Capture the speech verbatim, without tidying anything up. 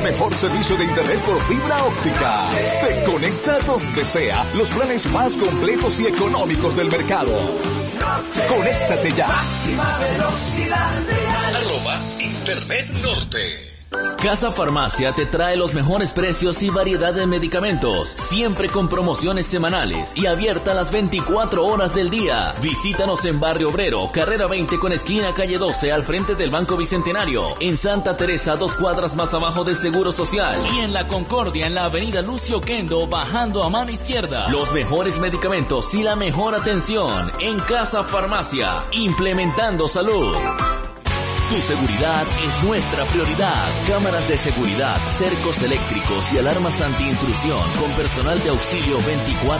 mejor servicio de internet por fibra óptica. Te conecta donde sea. Los planes más completos y económicos del mercado. Conéctate ya. Máxima velocidad real. Arroba Internet Norte. Casa Farmacia te trae los mejores precios y variedad de medicamentos, siempre con promociones semanales y abierta las veinticuatro horas del día. Visítanos en Barrio Obrero, carrera veinte con esquina calle doce al frente del Banco Bicentenario, en Santa Teresa, dos cuadras más abajo del Seguro Social, y en La Concordia, en la avenida Lucio Kendo, bajando a mano izquierda. Los mejores medicamentos y la mejor atención en Casa Farmacia, implementando salud. Tu seguridad es nuestra prioridad. Cámaras de seguridad, cercos eléctricos y alarmas antiintrusión con personal de auxilio veinticuatro